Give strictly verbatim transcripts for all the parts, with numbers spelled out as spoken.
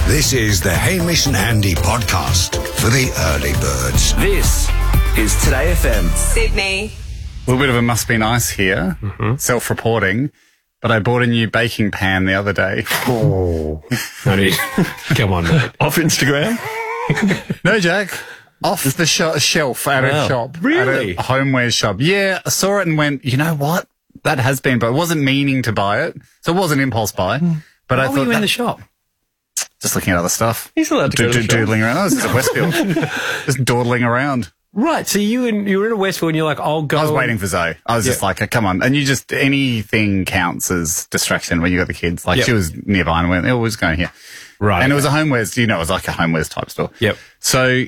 This is the Hamish and Andy podcast for the early birds. This is Today F M. Sydney. A little bit of a must be nice here, mm-hmm. self-reporting, but I bought a new baking pan the other day. Oh, no need. Come on, mate. Off Instagram? No, Jack. Off the sh- shelf at Wow. a shop. Really? At a homeware shop. Yeah, I saw it and went, you know what? That has been, but I wasn't meaning to buy it. So it was an impulse buy. But Why I were thought you that, in the shop? just looking at other stuff. He's allowed to go to the shop. Doodling around. Oh, this is at Westfield. Just dawdling around. Right, so you and you were in Westfield and you're like, I'll go. I was waiting for Zoe. I was just Yeah. like, come on. And you just, anything counts as distraction when you got the kids. Like, Yep. she was nearby and went, oh, we're just going here. Right. And it was a homewares, you know, it was like a homewares type store. Yep. So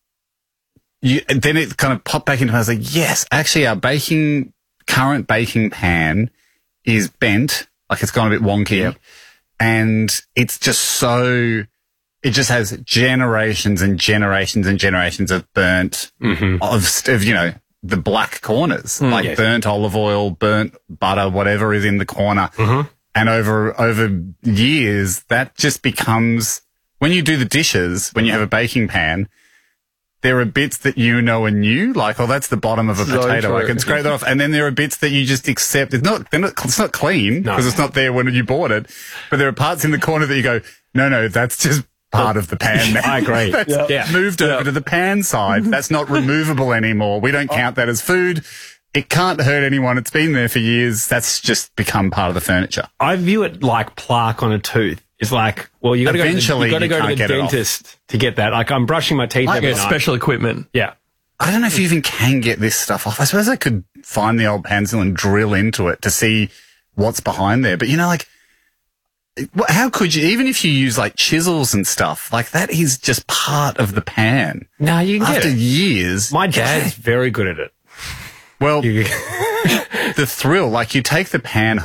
you, then it kind of popped back into me. I was like, yes, actually our baking, current baking pan is bent. Like, it's gone a bit wonky. Yep. And it's just so, it just has generations and generations and generations of burnt, Mm-hmm. of, of, you know, the black corners, like yes. burnt olive oil, burnt butter, whatever is in the corner. Mm-hmm. And over, over years, that just becomes, when you do the dishes, when you have a baking pan, there are bits that you know are new, like, oh, that's the bottom of a So potato. I true. can scrape that off. And then there are bits that you just accept. It's not, they're not, it's not clean No. because it's not there when you bought it. But there are parts in the corner that you go, no, no, that's just part of the pan now. I agree. That's Yeah. Yeah. moved over to the pan side. That's not removable anymore. We don't count that as food. It can't hurt anyone. It's been there for years. That's just become part of the furniture. I view it like plaque on a tooth. It's like, well, you got to go to the, Eventually, you got to you go to can't the get it off. dentist to get that. Like, I'm brushing my teeth I every Yeah, night. special equipment. Yeah. I don't know if you even can get this stuff off. I suppose I could find the old pencil and drill into it to see what's behind there. But, you know, like, wh- how could you, even if you use like chisels and stuff, like that is just part of the pan. No, you can get After it. years. My dad's very good at it. Well, the thrill, like you take the pan